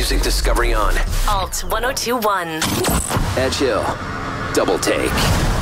music discovery on Alt 1021. Edge Hill. Double Take.